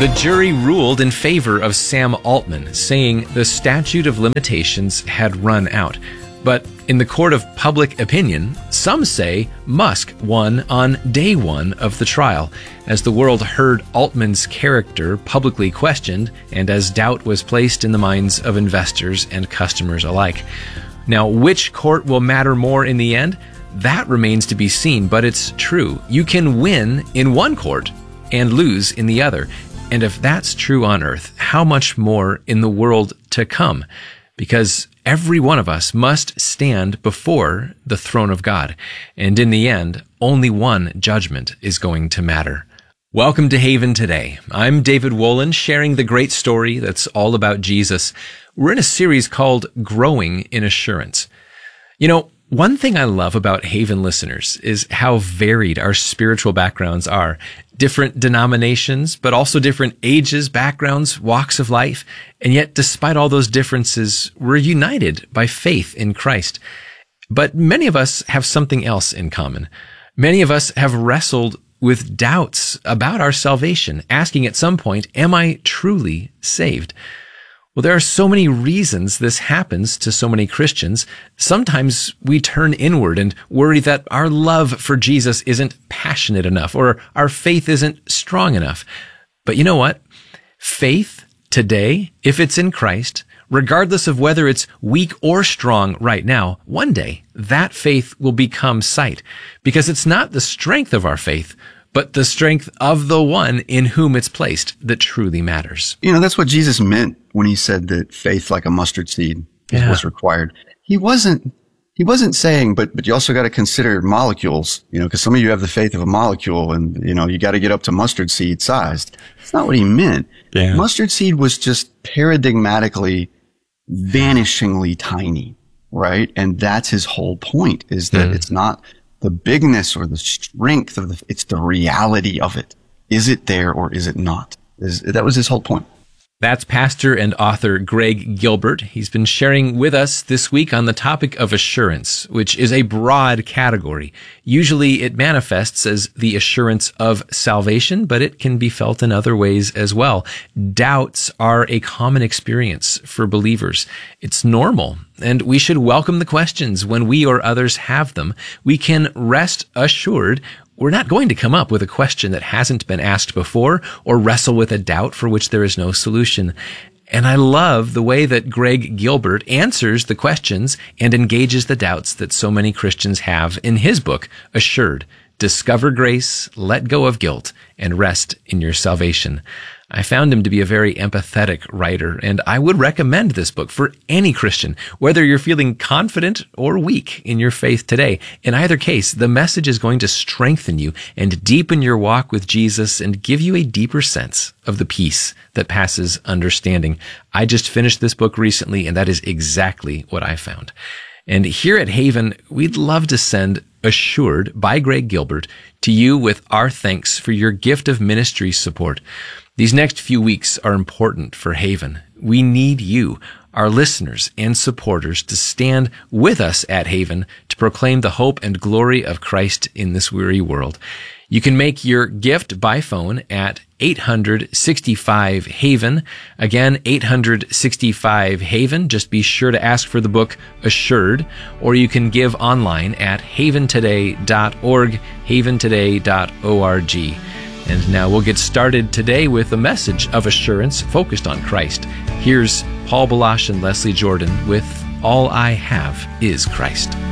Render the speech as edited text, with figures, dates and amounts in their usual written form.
The jury ruled in favor of Sam Altman, saying the statute of limitations had run out. But in the court of public opinion, some say Musk won on day one of the trial, as the world heard Altman's character publicly questioned and as doubt was placed in the minds of investors and customers alike. Now, which court will matter more in the end? That remains to be seen, but it's true. You can win in one court and lose in the other. And if that's true on earth, how much more in the world to come? Because every one of us must stand before the throne of God. And in the end, only one judgment is going to matter. Welcome to Haven Today. I'm David Wolin, sharing the great story that's all about Jesus. We're in a series called Growing in Assurance. You know, one thing I love about Haven listeners is how varied our spiritual backgrounds are. Different denominations, but also different ages, backgrounds, walks of life. And yet, despite all those differences, we're united by faith in Christ. But many of us have something else in common. Many of us have wrestled with doubts about our salvation, asking at some point, am I truly saved? Well, there are so many reasons this happens to so many Christians. Sometimes we turn inward and worry that our love for Jesus isn't passionate enough or our faith isn't strong enough. But you know what? Faith today, if it's in Christ, regardless of whether it's weak or strong right now, one day that faith will become sight, because it's not the strength of our faith, but the strength of the one in whom it's placed that truly matters. You know, that's what Jesus meant when he said that faith like a mustard seed is what's required. He wasn't saying, but you also got to consider molecules, you know, because some of you have the faith of a molecule and, you know, you got to get up to mustard seed sized. That's not what he meant. Yeah. Mustard seed was just paradigmatically vanishingly tiny, right? And that's his whole point, is that it's not the bigness or the strength of it's the reality of it. Is it there or is it not? That was his whole point. That's pastor and author Greg Gilbert. He's been sharing with us this week on the topic of assurance, which is a broad category. Usually it manifests as the assurance of salvation, but it can be felt in other ways as well. Doubts are a common experience for believers. It's normal, and we should welcome the questions when we or others have them. We can rest assured we're not going to come up with a question that hasn't been asked before or wrestle with a doubt for which there is no solution. And I love the way that Greg Gilbert answers the questions and engages the doubts that so many Christians have in his book, Assured: Discover Grace, Let Go of Guilt, and Rest in Your Salvation. I found him to be a very empathetic writer, and I would recommend this book for any Christian, whether you're feeling confident or weak in your faith today. In either case, the message is going to strengthen you and deepen your walk with Jesus and give you a deeper sense of the peace that passes understanding. I just finished this book recently, and that is exactly what I found. And here at Haven, we'd love to send Assured by Greg Gilbert to you with our thanks for your gift of ministry support. These next few weeks are important for Haven. We need you, our listeners and supporters, to stand with us at Haven to proclaim the hope and glory of Christ in this weary world. You can make your gift by phone at 865-HAVEN. Again, 865-HAVEN. Just be sure to ask for the book Assured, or you can give online at haventoday.org, haventoday.org. And now we'll get started today with a message of assurance focused on Christ. Here's Paul Balash and Leslie Jordan with All I Have Is Christ.